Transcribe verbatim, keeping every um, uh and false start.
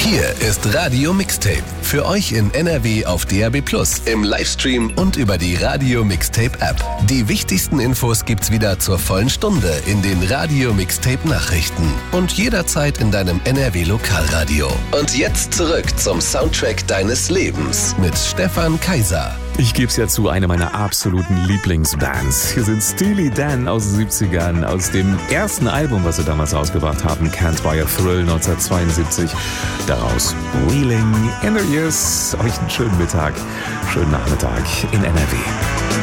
Hier ist Radio Mixtape. Für euch in N R W auf D A B plus, im Livestream und über die Radio Mixtape App. Die wichtigsten Infos gibt's wieder zur vollen Stunde in den Radio Mixtape Nachrichten und jederzeit in deinem N R W Lokalradio. Und jetzt zurück zum Soundtrack deines Lebens mit Stefan Kaiser. Ich geb's ja zu, eine meiner absoluten Lieblingsbands. Hier sind Steely Dan aus den siebzigern, aus dem ersten Album, was sie damals rausgebracht haben, Can't Buy a Thrill neunzehnhundertzweiundsiebzig. Daraus Wheeling in the Years. Euch einen schönen Mittag, schönen Nachmittag in N R W.